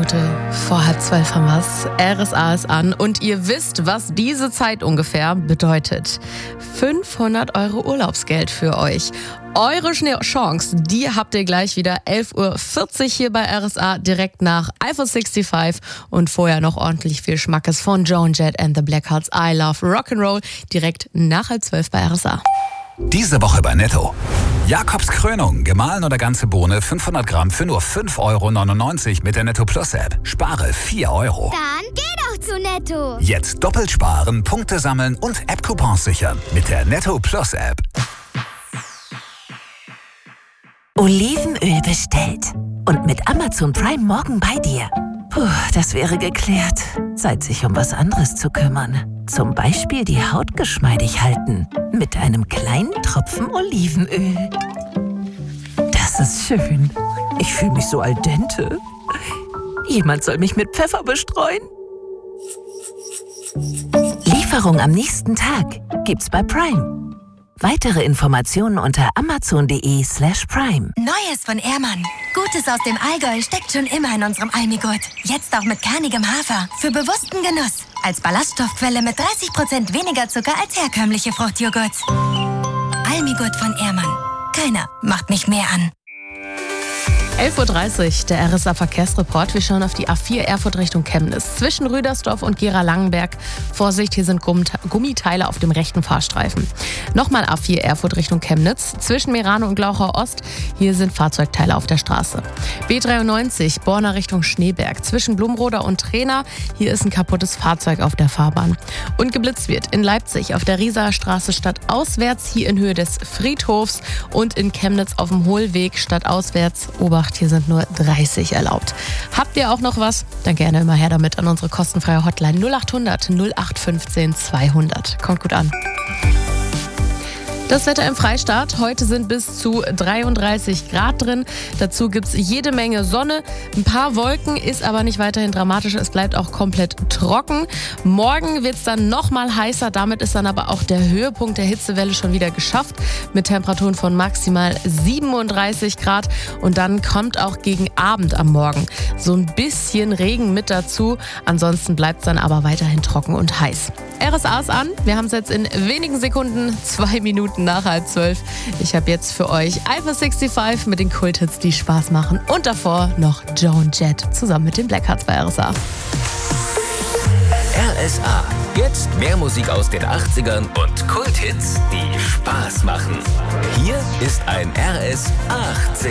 Minute vor 11:30 haben wir's. RSA ist an und ihr wisst, was diese Zeit ungefähr bedeutet. 500 € Urlaubsgeld für euch. Eure Chance, die habt ihr gleich wieder 11:40 Uhr hier bei RSA, direkt nach iPhone 65 und vorher noch ordentlich viel Schmackes von Joan Jett and the Blackhearts. I Love Rock'n'Roll, direkt nach 11:12 bei RSA. Diese Woche bei Netto. Jakobs Krönung, gemahlen oder ganze Bohne, 500 Gramm für nur 5,99 € mit der Netto Plus App. Spare 4 €. Dann geh doch zu Netto. Jetzt doppelt sparen, Punkte sammeln und App-Coupons sichern mit der Netto Plus App. Olivenöl bestellt. Und mit Amazon Prime morgen bei dir. Puh, das wäre geklärt. Zeit, sich um was anderes zu kümmern. Zum Beispiel die Haut geschmeidig halten. Mit einem kleinen Tropfen Olivenöl. Das ist schön. Ich fühle mich so al dente. Jemand soll mich mit Pfeffer bestreuen. Lieferung am nächsten Tag gibt's bei Prime. Weitere Informationen unter amazon.de/prime. Neues von Ehrmann. Gutes aus dem Allgäu steckt schon immer in unserem Almigurt. Jetzt auch mit kernigem Hafer. Für bewussten Genuss. Als Ballaststoffquelle mit 30% weniger Zucker als herkömmliche Fruchtjoghurts. Almigurt von Ehrmann. Keiner macht mich mehr an. 11:30 Uhr, der RSA-Verkehrsreport. Wir schauen auf die A4 Erfurt Richtung Chemnitz. Zwischen Rüdersdorf und Gera-Langenberg. Vorsicht, hier sind Gummiteile auf dem rechten Fahrstreifen. Nochmal A4 Erfurt Richtung Chemnitz. Zwischen Merano und Glauchau Ost. Hier sind Fahrzeugteile auf der Straße. B93 Borna Richtung Schneeberg. Zwischen Blumroder und Trena. Hier ist ein kaputtes Fahrzeug auf der Fahrbahn. Und geblitzt wird in Leipzig auf der Riesaer Straße stadtauswärts. Hier in Höhe des Friedhofs. Und in Chemnitz auf dem Hohlweg stadtauswärts. Obacht, hier sind nur 30 erlaubt. Habt ihr auch noch was? Dann gerne immer her damit an unsere kostenfreie Hotline 0800 0815 200. Kommt gut an. Das Wetter im Freistaat. Heute sind bis zu 33 Grad drin. Dazu gibt es jede Menge Sonne. Ein paar Wolken, ist aber nicht weiterhin dramatisch. Es bleibt auch komplett trocken. Morgen wird es dann nochmal heißer. Damit ist dann aber auch der Höhepunkt der Hitzewelle schon wieder geschafft. Mit Temperaturen von maximal 37 Grad. Und dann kommt auch gegen Abend am Morgen so ein bisschen Regen mit dazu. Ansonsten bleibt es dann aber weiterhin trocken und heiß. RSA ist an. Wir haben es jetzt in wenigen Sekunden, 2 Minuten nach 11:30. Ich habe jetzt für euch iPhone 65 mit den Kulthits, die Spaß machen. Und davor noch Joan Jett zusammen mit den Blackhearts bei RSA. RSA. Jetzt mehr Musik aus den 80ern und Kulthits, die Spaß machen. Hier ist ein RS 80.